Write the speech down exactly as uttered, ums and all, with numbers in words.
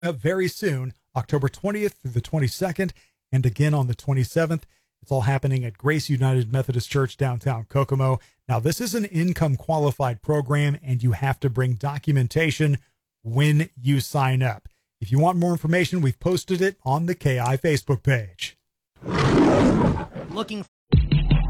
up very soon, October twentieth through the twenty-second, and again on the twenty-seventh. It's all happening at Grace United Methodist Church, downtown Kokomo. Now, this is an income qualified program, and you have to bring documentation when you sign up. If you want more information, we've posted it on the K I Facebook page. Looking